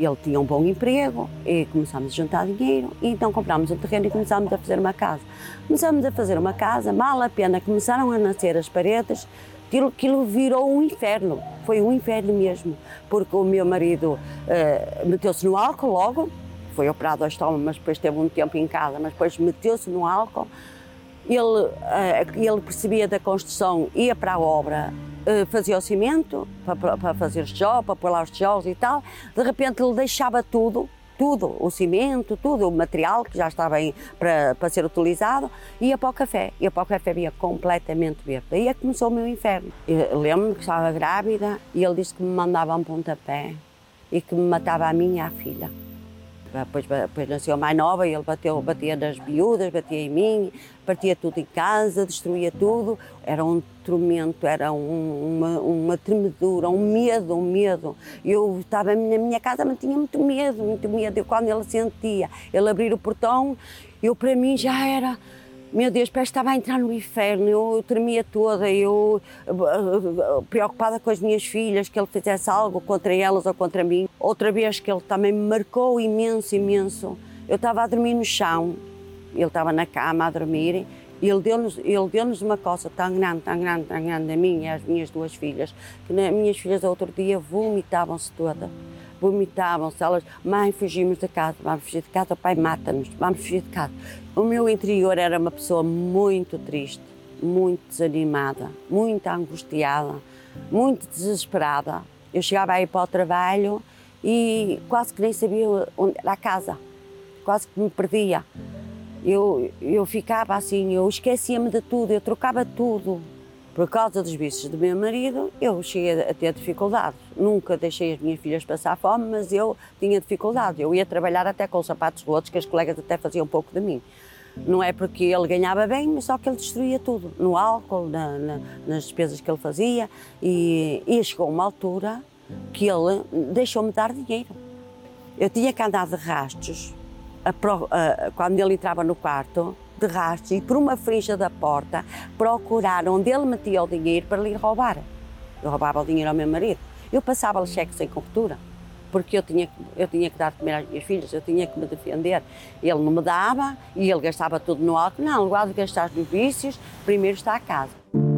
Ele tinha um bom emprego e começámos a juntar dinheiro e então comprámos um terreno e começámos a fazer uma casa. Começámos a fazer uma casa, mal a pena, começaram a nascer as paredes, aquilo virou um inferno, foi um inferno mesmo, porque o meu marido meteu-se no álcool logo, foi operado ao estômago, mas depois teve um tempo em casa, mas depois meteu-se no álcool. Ele percebia da construção, ia para a obra, fazia o cimento, para fazer os tijolos, para pôr lá os tijolos e tal. De repente ele deixava tudo, o cimento, tudo, o material que já estava para ser utilizado, ia para o café. Ia para o café, via completamente verde. Aí é que começou o meu inferno. Lembro-me que estava grávida e ele disse que me mandava um pontapé e que me matava a mim e a filha. Depois nasceu mais nova e ele batia nas miúdas, batia em mim, partia tudo em casa, destruía tudo. Era um tormento, era uma tremedura, um medo. Eu estava na minha casa, mas tinha muito medo. Eu, quando ele sentia ele abrir o portão, para mim já era... Meu Deus, parece que estava a entrar no inferno, eu tremia toda, eu preocupada com as minhas filhas, que ele fizesse algo contra elas ou contra mim. Outra vez que ele também me marcou imenso, eu estava a dormir no chão, ele estava na cama a dormir, e ele deu-nos uma coça tão grande a mim e às minhas duas filhas, que as minhas filhas outro dia vomitavam-se todas. Vomitavam-se, elas, mãe, fugimos de casa, vamos fugir de casa, o pai mata-nos, vamos fugir de casa. O meu interior era uma pessoa muito triste, muito desanimada, muito angustiada, muito desesperada. Eu chegava a ir para o trabalho e quase que nem sabia onde era a casa, quase que me perdia. Eu ficava assim, eu esquecia-me de tudo, eu trocava tudo. Por causa dos vícios do meu marido, eu cheguei a ter dificuldades. Nunca deixei as minhas filhas passar fome, mas eu tinha dificuldades. Eu ia trabalhar até com sapatos rotos, que as colegas até faziam um pouco de mim. Não é porque ele ganhava bem, mas só que ele destruía tudo. No álcool, nas despesas que ele fazia. E chegou uma altura que ele deixou-me dar dinheiro. Eu tinha que andar de rastros, quando ele entrava no quarto, de rastros, e por uma frincha da porta procurar onde ele metia o dinheiro para lhe roubar. Eu roubava o dinheiro ao meu marido. Eu passava-lhe cheques sem cobertura, porque eu tinha que dar de comer às minhas filhas, eu tinha que me defender. Ele não me dava e ele gastava tudo no álcool. Não, em lugar de gastar nos vícios, primeiro está a casa.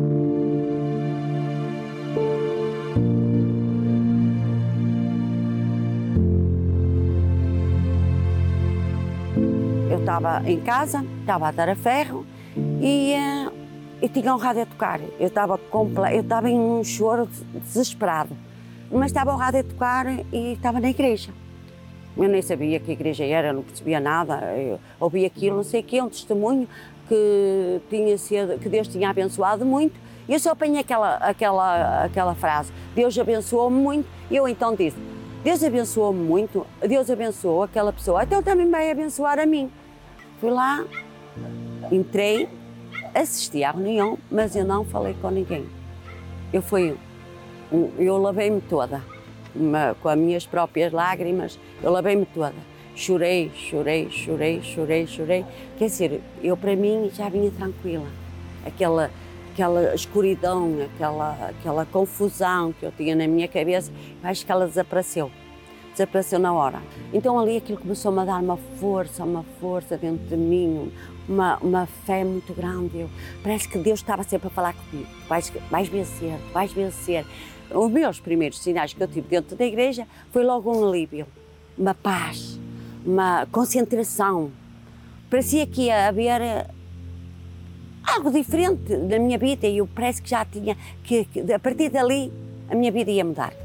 Eu estava em casa, estava a dar a ferro e tinha um rádio a tocar. Eu estava em um choro desesperado, mas estava o rádio a tocar e estava na igreja. Eu nem sabia que igreja era, não percebia nada. Eu ouvi aquilo, não sei o quê, um testemunho que Deus tinha abençoado muito. E eu só apanhei aquela frase, Deus abençoou-me muito. E eu então disse, Deus abençoou-me muito, Deus abençoou aquela pessoa, então também vai abençoar a mim. Fui lá, entrei, assisti à reunião, mas eu não falei com ninguém. Eu lavei-me toda, com as minhas próprias lágrimas, eu lavei-me toda. Chorei. Quer dizer, eu para mim já vinha tranquila. Aquela escuridão, aquela confusão que eu tinha na minha cabeça, acho que ela desapareceu na hora. Então ali aquilo começou-me a dar uma força dentro de mim, uma fé muito grande. Parece que Deus estava sempre a falar comigo, vais vencer. Os meus primeiros sinais que eu tive dentro da igreja foi logo um alívio, uma paz, uma concentração. Parecia que ia haver algo diferente na minha vida e eu parece que já tinha, que a partir dali a minha vida ia mudar.